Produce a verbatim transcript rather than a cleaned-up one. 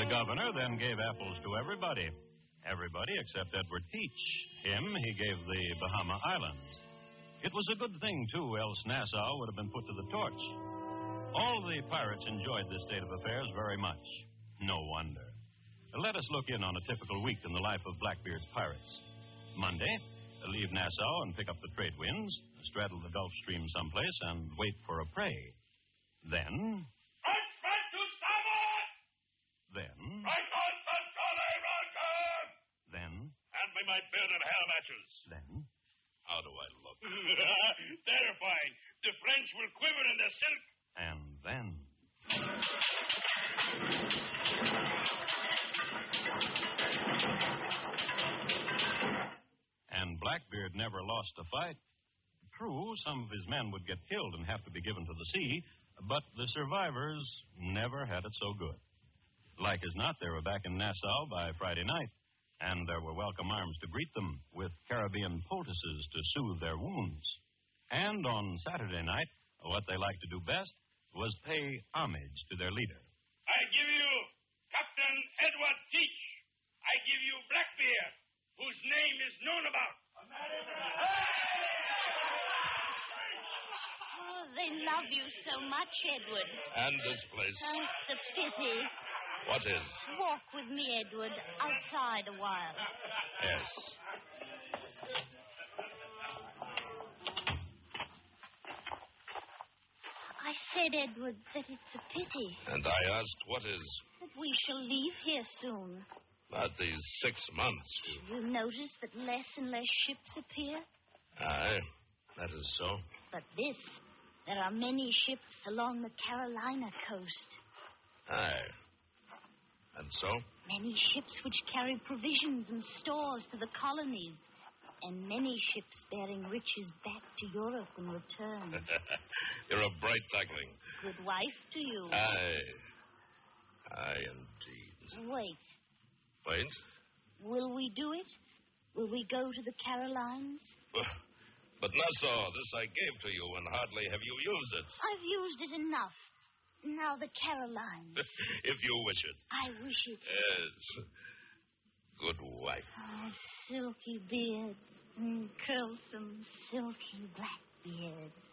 The governor then gave apples to everybody. Everybody except Edward Teach. Him he gave the Bahama Islands. It was a good thing, too, else Nassau would have been put to the torch. All the pirates enjoyed this state of affairs very much. No wonder. Let us look in on a typical week in the life of Blackbeard's pirates. Monday, leave Nassau and pick up the trade winds, straddle the Gulf Stream someplace, and wait for a prey. Then... Right front to starboard! Then... Right on the jolly roger! Then... Hand me my beard and hair matches. Then... How do I look? Terrifying. The French will quiver in their silk. And then... And Blackbeard never lost a fight. True, some of his men would get killed and have to be given to the sea, but the survivors never had it so good. Like as not, they were back in Nassau by Friday night, and there were welcome arms to greet them, with Caribbean poultices to soothe their wounds. And on Saturday night, what they liked to do best was pay homage to their leader. I give you Captain Edward Teach. I give you Blackbeard, whose name is known about. Oh, they love you so much, Edward. And this place. Oh, the pity. What is? Walk with me, Edward, outside a while. Yes. I said, Edward, that it's a pity. And I asked, what is? That we shall leave here soon. Not these six months. You notice that less and less ships appear? Aye, that is so. But this, there are many ships along the Carolina coast. Aye. And so? Many ships which carry provisions and stores to the colonies. And many ships bearing riches back to Europe in return. You're a bright duckling. Good wife to you. Aye. Aye, indeed. Wait. Wait? Will we do it? Will we go to the Carolines? But Nassau, this I gave to you, and hardly have you used it. I've used it enough. Now the Carolines. If you wish it. I wish it. Yes. Good wife. Oh, silky beard. Mm, curlsome, silky black beard.